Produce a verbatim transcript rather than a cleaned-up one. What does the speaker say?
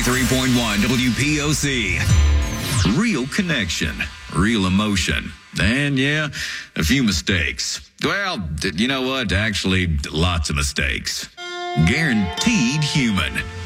ninety-three point one W P O C. Real connection, real emotion, and yeah, a few mistakes. Well, you know what? Actually, lots of mistakes. Guaranteed human.